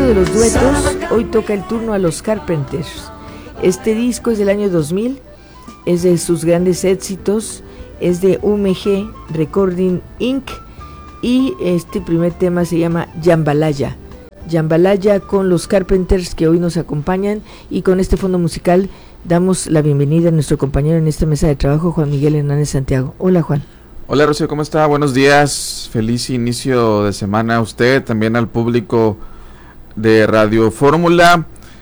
de los duetos, hoy toca el turno a los Carpenters. Este disco es del año 2000, es de sus grandes éxitos, es de UMG Recording Inc. y este primer tema se llama Jambalaya. Jambalaya con los Carpenters que hoy nos acompañan, y con este fondo musical damos la bienvenida a nuestro compañero en esta mesa de trabajo, Juan Miguel Hernández Santiago. Hola, Juan. Hola, Rocío, ¿cómo está? Buenos días, feliz inicio de semana a usted, también al público de Radio Fórmula.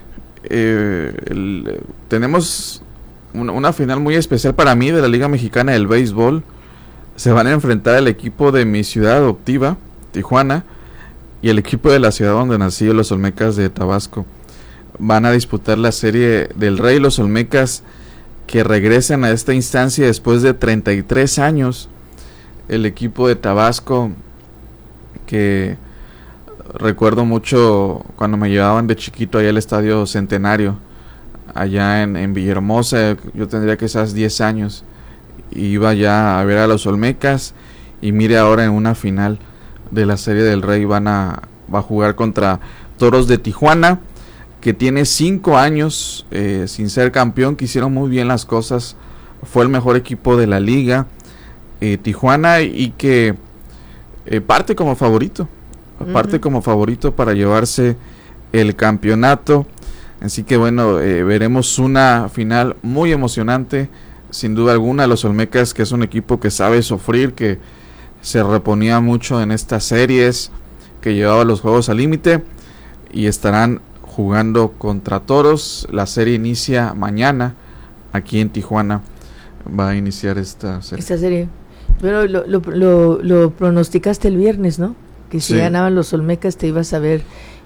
Tenemos una final muy especial para mí de la Liga Mexicana del Béisbol. Se van a enfrentar el equipo de mi ciudad adoptiva, Tijuana, y el equipo de la ciudad donde nací, los Olmecas de Tabasco. Van a disputar la Serie del Rey, los Olmecas que regresan a esta instancia después de 33 años. El equipo de Tabasco, que recuerdo mucho cuando me llevaban de chiquito allá al Estadio Centenario, allá en Villahermosa. Yo tendría quizás 10 años, iba ya a ver a los Olmecas, y mire ahora en una final de la Serie del Rey va a jugar contra Toros de Tijuana, que tiene 5 años sin ser campeón, que hicieron muy bien las cosas, fue el mejor equipo de la liga, Tijuana, y que parte como favorito para llevarse el campeonato. Así que bueno, veremos una final muy emocionante, sin duda alguna. Los Olmecas, que es un equipo que sabe sufrir, que se reponía mucho en estas series, que llevaba los juegos al límite, y estarán jugando contra Toros. La serie inicia mañana aquí en Tijuana, va a iniciar esta serie. Pero lo pronosticaste el viernes, ¿no? Que si ganaban los Olmecas te ibas a ver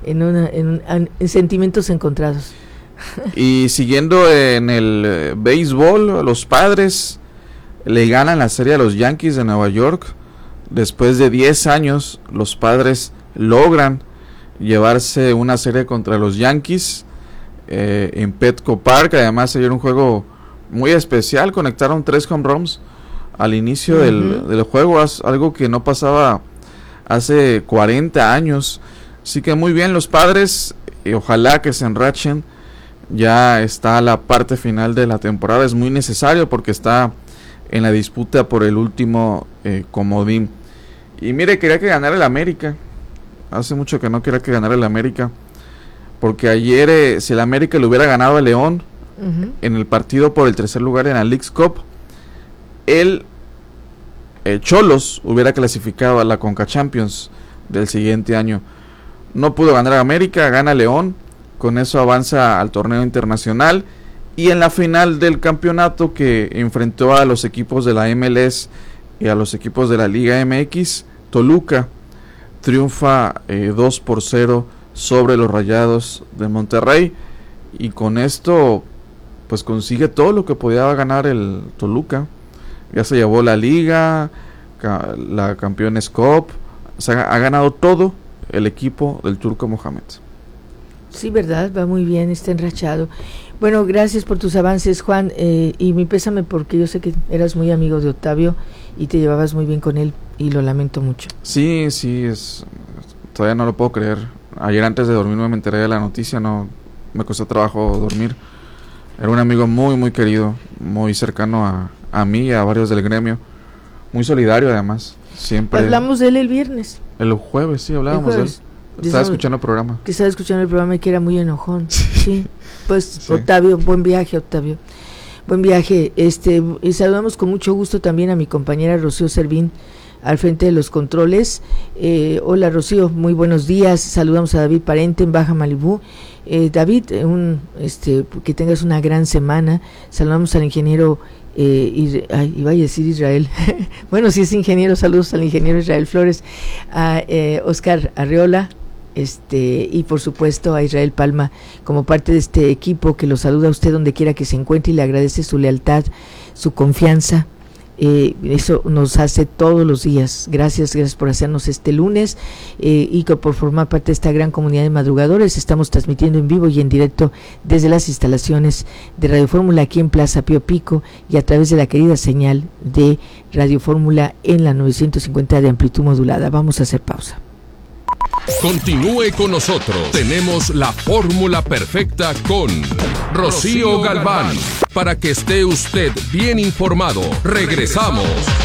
en sentimientos encontrados. Y siguiendo en el béisbol, los Padres le ganan la serie a los Yankees de Nueva York. Después de 10 años, los Padres logran llevarse una serie contra los Yankees en Petco Park. Además, ayer un juego muy especial, conectaron 3 home runs al inicio del juego, algo que no pasaba hace 40 años. Así que muy bien los Padres, y ojalá que se enrachen. Ya está la parte final de la temporada, es muy necesario porque está en la disputa por el último comodín. Y mire, quería que ganara el América. Hace mucho que no quería que ganara el América, porque ayer si el América le hubiera ganado a León en el partido por el tercer lugar en la Leagues Cup, el Cholos hubiera clasificado a la Conca Champions del siguiente año. No pudo ganar a América, gana León, con eso avanza al torneo internacional, y en la final del campeonato, que enfrentó a los equipos de la MLS y a los equipos de la Liga MX, Toluca triunfa 2-0 sobre los Rayados de Monterrey, y con esto pues consigue todo lo que podía ganar el Toluca. Ya se llevó la Liga, la Campeones Cup, o sea, ha ganado todo el equipo del Turco Mohamed. Sí, verdad, va muy bien, está enrachado. Bueno, gracias por tus avances, Juan, y mi pésame, porque yo sé que eras muy amigo de Octavio y te llevabas muy bien con él, y lo lamento mucho. Sí, todavía no lo puedo creer. Ayer antes de dormirme me enteré de la noticia, no me costó trabajo dormir. Era un amigo muy muy querido, muy cercano a mí y a varios del gremio, muy solidario además. Siempre hablamos de él el viernes. El jueves, sí, hablábamos de él. Estaba escuchando el programa. Que estaba escuchando el programa y que era muy enojón. Sí. Pues sí. Octavio, buen viaje, Octavio. Buen viaje. Y saludamos con mucho gusto también a mi compañera Rocío Servín al frente de los controles. Hola Rocío, muy buenos días. Saludamos a David Parente en Baja Malibú. David, que tengas una gran semana. Saludamos al ingeniero iba a decir Israel. Bueno, si es ingeniero, saludos al ingeniero Israel Flores, a Oscar Arreola, y por supuesto a Israel Palma, como parte de este equipo que lo saluda a usted donde quiera que se encuentre y le agradece su lealtad, su confianza. Eso nos hace todos los días. Gracias por hacernos este lunes, y por formar parte de esta gran comunidad de madrugadores. Estamos transmitiendo en vivo y en directo desde las instalaciones de Radio Fórmula aquí en Plaza Pío Pico, y a través de la querida señal de Radio Fórmula en la 950 de amplitud modulada. Vamos a hacer pausa. Continúe con nosotros. Tenemos la fórmula perfecta con Rocío Galván. Para que esté usted bien informado. Regresamos.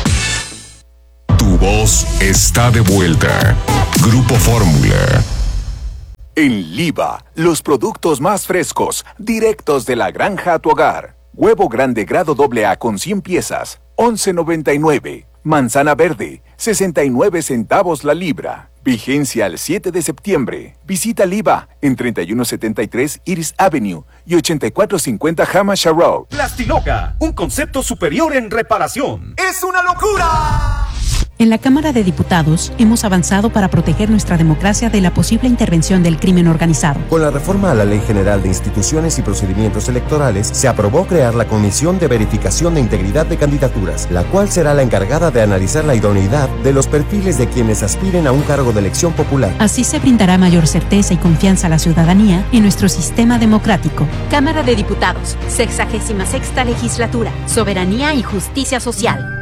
Tu voz está de vuelta. Grupo Fórmula. En Liva, los productos más frescos, directos de la granja a tu hogar. Huevo grande grado AA con 100 piezas, $11.99. Manzana verde, 69 centavos la libra. Vigencia al 7 de septiembre. Visita Liva en 3173 Iris Avenue y 8450 Hamash Road. Plastiloca, un concepto superior en reparación. ¡Es una locura! En la Cámara de Diputados hemos avanzado para proteger nuestra democracia de la posible intervención del crimen organizado. Con la reforma a la Ley General de Instituciones y Procedimientos Electorales, se aprobó crear la Comisión de Verificación de Integridad de Candidaturas, la cual será la encargada de analizar la idoneidad de los perfiles de quienes aspiren a un cargo de elección popular. Así se brindará mayor certeza y confianza a la ciudadanía en nuestro sistema democrático. Cámara de Diputados, 66ª Legislatura, Soberanía y Justicia Social.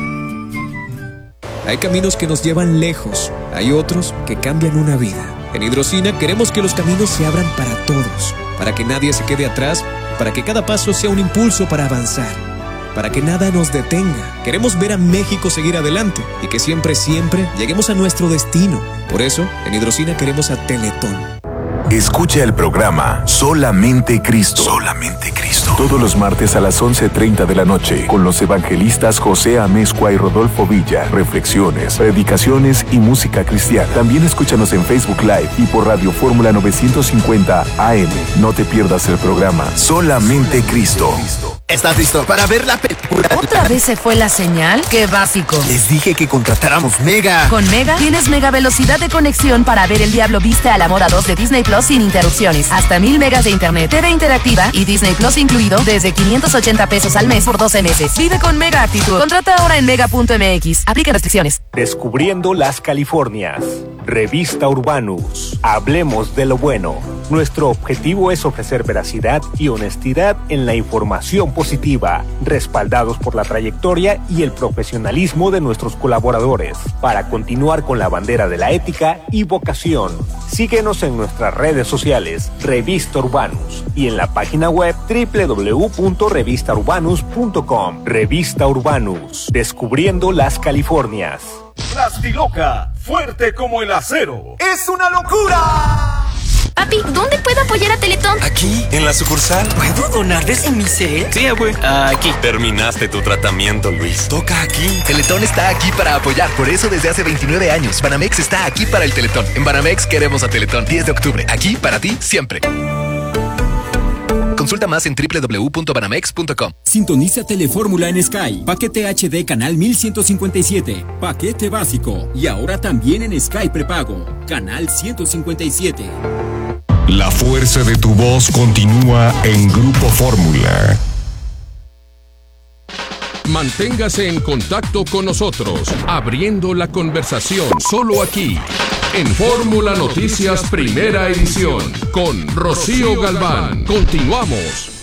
Hay caminos que nos llevan lejos, hay otros que cambian una vida. En Hidrocina queremos que los caminos se abran para todos, para que nadie se quede atrás, para que cada paso sea un impulso para avanzar, para que nada nos detenga. Queremos ver a México seguir adelante y que siempre, siempre lleguemos a nuestro destino. Por eso, en Hidrocina queremos a Teletón. Escucha el programa Solamente Cristo. Solamente Cristo. Todos los martes a las 11:30 de la noche con los evangelistas José Amezcua y Rodolfo Villa. Reflexiones, predicaciones y música cristiana. También escúchanos en Facebook Live y por Radio Fórmula 950 AM. No te pierdas el programa Solamente Cristo. ¿Estás listo para ver la película? ¿Otra vez se fue la señal? ¡Qué básico! Les dije que contratáramos Mega. Con Mega tienes mega velocidad de conexión para ver El Diablo Viste a la Moda 2 de Disney Plus sin interrupciones. Hasta 1000 megas de internet, TV interactiva y Disney Plus incluido desde $580 al mes por 12 meses. Vive con Mega Actitud. Contrata ahora en mega.mx. Aplica restricciones. Descubriendo las Californias. Revista Urbanus. Hablemos de lo bueno. Nuestro objetivo es ofrecer veracidad y honestidad en la información positiva, respaldados por la trayectoria y el profesionalismo de nuestros colaboradores, para continuar con la bandera de la ética y vocación. Síguenos en nuestras redes sociales, Revista Urbanus, y en la página web www.revistaurbanus.com. Revista Urbanus, descubriendo las Californias. Plastiloca, fuerte como el acero. ¡Es una locura! Papi, ¿dónde puedo apoyar a Teletón? Aquí, en la sucursal. ¿Puedo donar desde mi cel? Sí, abue. Aquí. Terminaste tu tratamiento, Luis. Toca aquí. Teletón está aquí para apoyar. Por eso desde hace 29 años. Banamex está aquí para el Teletón. En Banamex queremos a Teletón. 10 de octubre. Aquí para ti siempre. Consulta más en www.banamex.com. Sintoniza Telefórmula en Sky. Paquete HD canal 1157. Paquete básico. Y ahora también en Sky prepago. Canal 157. La fuerza de tu voz continúa en Grupo Fórmula. Manténgase en contacto con nosotros, abriendo la conversación solo aquí, en Fórmula Noticias Primera Edición, con Rocío Galván. Continuamos.